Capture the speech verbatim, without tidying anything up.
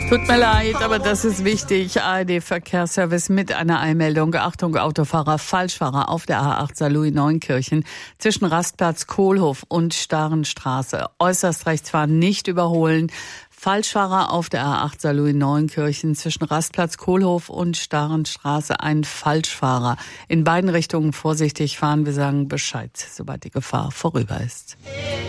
Tut mir leid, aber das ist wichtig. A R D-Verkehrsservice mit einer Eilmeldung. Achtung, Autofahrer, Falschfahrer auf der A acht Saarlouis-Neunkirchen zwischen Rastplatz Kohlhof und Starenstraße. Äußerst rechts fahren, nicht überholen. Falschfahrer auf der A acht Saarlouis-Neunkirchen zwischen Rastplatz Kohlhof und Starenstraße. Ein Falschfahrer. In beiden Richtungen vorsichtig fahren. Wir sagen Bescheid, sobald die Gefahr vorüber ist.